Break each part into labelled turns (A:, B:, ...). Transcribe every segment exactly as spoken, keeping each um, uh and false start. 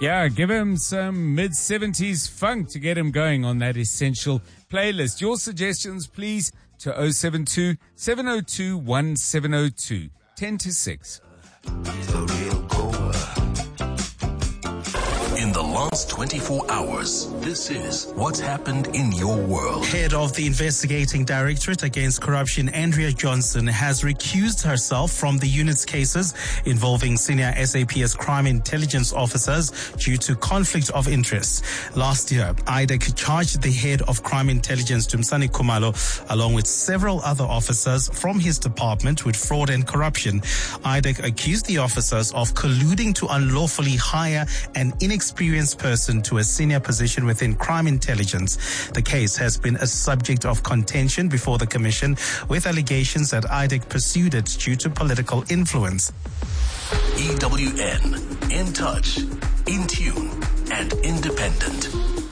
A: Yeah, give him some mid-seventies funk to get him going on that essential playlist. Your suggestions, please, to oh seven two, seven oh two, one seven oh two, ten to six.
B: In the last twenty-four hours, this is what's happened in your world.
C: Head of the Investigating Directorate Against Corruption, Andrea Johnson, has recused herself from the unit's cases involving senior S A P S crime intelligence officers due to conflict of interest. Last year, I D E C charged the head of crime intelligence, Dumisani Khumalo, along with several other officers from his department with fraud and corruption. I D E C accused the officers of colluding to unlawfully hire an inexperienced person to a senior position within crime intelligence. The case has been a subject of contention before the commission, with allegations that I D E C pursued it due to political influence.
B: E W N, in touch, in tune, and independent.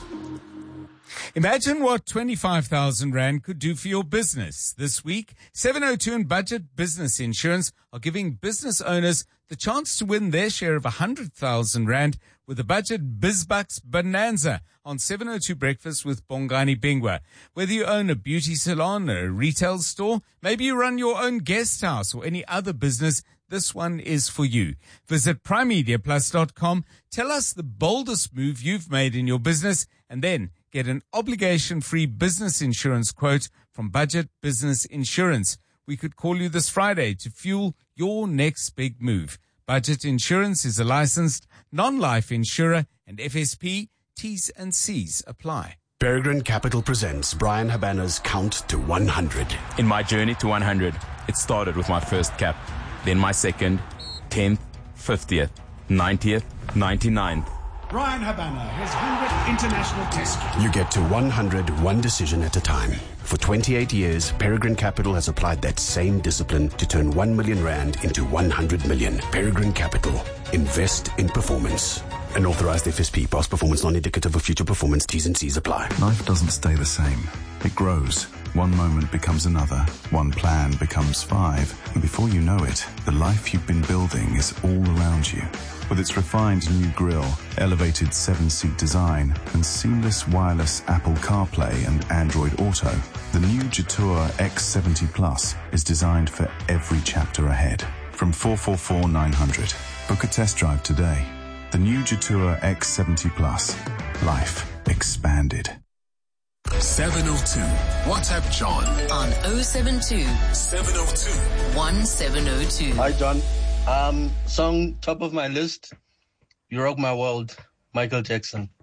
A: Imagine what twenty-five thousand rand could do for your business. This week, seven oh two and Budget Business Insurance are giving business owners the chance to win their share of one hundred thousand rand with the Budget BizBucks Bonanza on seven oh two Breakfast with Bongani Bingwa. Whether you own a beauty salon or a retail store, maybe you run your own guest house or any other business, this one is for you. Visit prime media plus dot com, tell us the boldest move you've made in your business, and then get an obligation-free business insurance quote from Budget Business Insurance. We could call you this Friday to fuel your next big move. Budget Insurance is a licensed non-life insurer, and F S P, T's and C's apply.
D: Peregrine Capital presents Brian Habana's Count to one hundred.
E: In my journey to one hundred, it started with my first cap, then my second, tenth, fiftieth, ninetieth, ninety-ninth.
F: Brian Habana, his one hundredth international test.
D: You get to one hundred one decision at a time. For twenty-eight years, Peregrine Capital has applied that same discipline to turn one million rand into one hundred million. Peregrine Capital. Invest in performance. An authorized F S P. Past performance non-indicative of future performance. T's and C's apply.
G: Life doesn't stay the same. It grows. One moment becomes another. One plan becomes five. And before you know it, the life you've been building is all around you. With its refined new grille, elevated seven-seat design, and seamless wireless Apple CarPlay and Android Auto, the new Jetour X seventy Plus is designed for every chapter ahead. From four four four nine hundred. Book a test drive today. The new Jetour X seventy Plus. Life expanded.
B: seven oh two. WhatsApp John
H: on oh seven two,
B: seven oh two,
H: one seven oh two.
I: Hi, John. Um, song top of my list, You Rock My World, Michael Jackson.